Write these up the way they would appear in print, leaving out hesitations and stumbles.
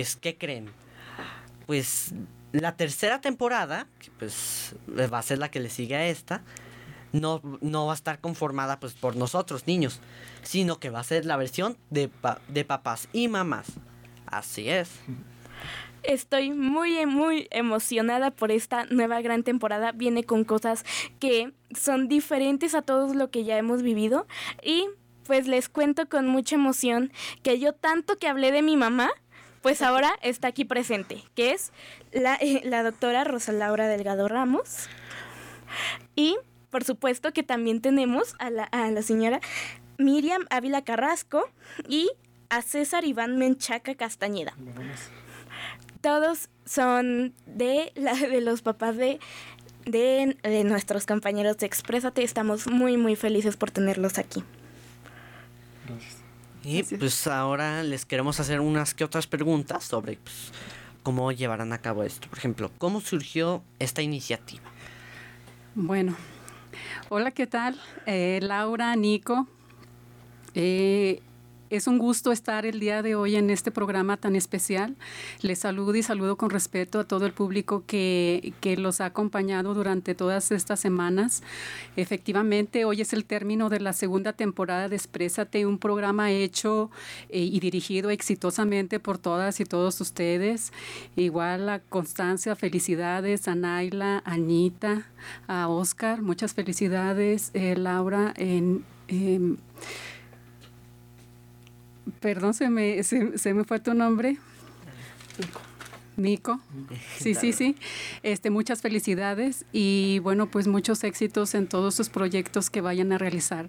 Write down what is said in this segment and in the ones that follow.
¿qué creen? Pues la tercera temporada, que pues va a ser la que le sigue a esta, no va a estar conformada pues por nosotros, niños, sino que va a ser la versión de papás y mamás. Así es. Estoy muy emocionada por esta nueva gran temporada. Viene con cosas que son diferentes a todo lo que ya hemos vivido. Y pues les cuento con mucha emoción que yo tanto que hablé de mi mamá, pues ahora está aquí presente, que es la doctora Rosa Laura Delgado Ramos. Y por supuesto que también tenemos a la señora Miriam Ávila Carrasco y a César Iván Menchaca Castañeda. Todos son de los papás de nuestros compañeros de Exprésate. Estamos muy felices por tenerlos aquí. Gracias. Y Gracias. pues ahora les queremos hacer unas que otras preguntas sobre pues, cómo llevarán a cabo esto. Por ejemplo, ¿cómo surgió esta iniciativa? Bueno, hola, ¿qué tal? Laura, Nico. Es un gusto estar el día de hoy en este programa tan especial. Les saludo y saludo con respeto a todo el público que los ha acompañado durante todas estas semanas. Efectivamente, hoy es el término de la segunda temporada de Exprésate, un programa hecho y dirigido exitosamente por todas y todos ustedes. Igual a Constancia, felicidades, a Naila, a Anita, a Oscar, muchas felicidades, Laura, perdón, se me fue tu nombre. Nico. Sí. Muchas felicidades y bueno, pues muchos éxitos en todos sus proyectos que vayan a realizar.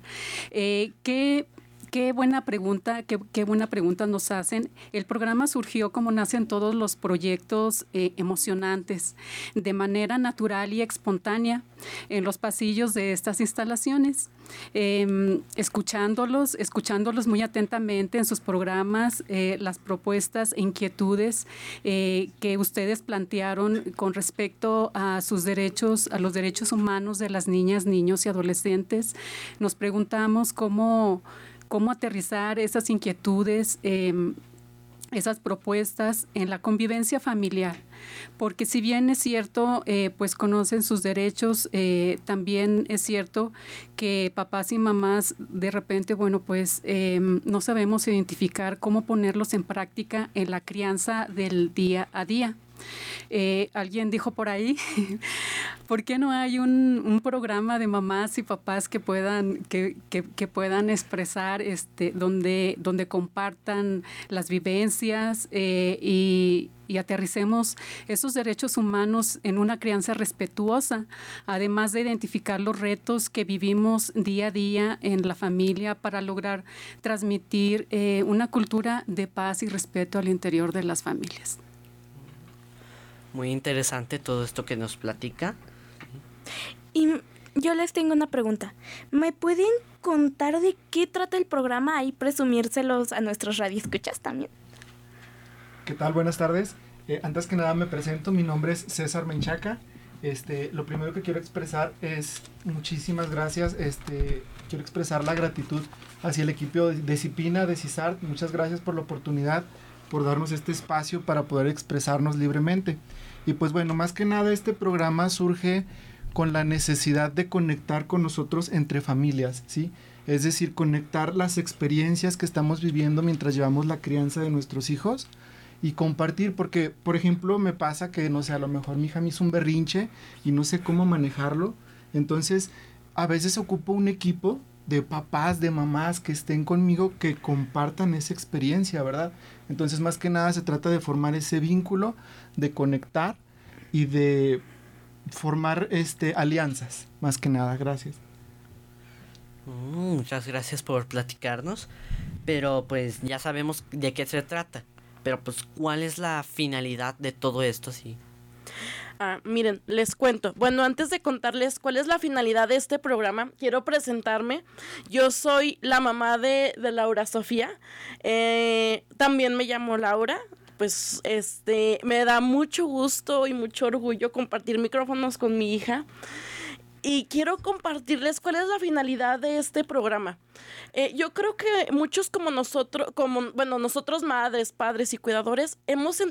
Qué buena pregunta, qué buena pregunta nos hacen. El programa surgió como nacen todos los proyectos emocionantes, de manera natural y espontánea, en los pasillos de estas instalaciones, escuchándolos muy atentamente en sus programas, las propuestas e inquietudes que ustedes plantearon con respecto a sus derechos, a los derechos humanos de las niñas, niños y adolescentes. Nos preguntamos cómo aterrizar esas inquietudes, esas propuestas en la convivencia familiar, porque si bien es cierto, pues conocen sus derechos, también es cierto que papás y mamás de repente, bueno, pues no sabemos identificar cómo ponerlos en práctica en la crianza del día a día. Alguien dijo por ahí, ¿por qué no hay un programa de mamás y papás que puedan expresar, donde compartan las vivencias y aterricemos esos derechos humanos en una crianza respetuosa, además de identificar los retos que vivimos día a día en la familia para lograr transmitir una cultura de paz y respeto al interior de las familias? Muy interesante todo esto que nos platica. Y yo les tengo una pregunta. ¿Me pueden contar de qué trata el programa y presumírselos a nuestros radioescuchas también? ¿Qué tal? Buenas tardes. Antes que nada me presento, mi nombre es César Menchaca. Lo primero que quiero expresar es muchísimas gracias. Quiero expresar la gratitud hacia el equipo de CIPINA, de CISART. Muchas gracias por la oportunidad, por darnos este espacio para poder expresarnos libremente. Y pues bueno, más que nada este programa surge con la necesidad de conectar con nosotros entre familias, ¿sí? Es decir, conectar las experiencias que estamos viviendo mientras llevamos la crianza de nuestros hijos y compartir, porque, por ejemplo, me pasa que, no sé, a lo mejor mi hija me hizo un berrinche y no sé cómo manejarlo, entonces a veces ocupo un equipo de papás, de mamás que estén conmigo, que compartan esa experiencia, ¿verdad? Entonces, más que nada se trata de formar ese vínculo, de conectar y de formar alianzas, más que nada. Gracias. Muchas gracias por platicarnos, pero pues ya sabemos de qué se trata, pero pues ¿cuál es la finalidad de todo esto? Sí. Miren, les cuento. Bueno, antes de contarles cuál es la finalidad de este programa, quiero presentarme. Yo soy la mamá de Laura Sofía. También me llamo Laura. Pues me da mucho gusto y mucho orgullo compartir micrófonos con mi hija. y quiero compartirles cuál es la finalidad de este programa. Yo creo que muchos como nosotros, nosotros madres, padres y cuidadores, hemos